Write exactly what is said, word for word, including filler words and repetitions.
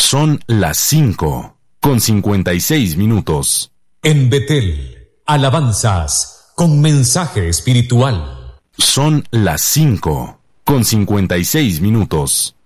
Son las cinco, con cincuenta y seis minutos. En Betel, alabanzas con mensaje espiritual. Son las cinco, con cincuenta y seis minutos.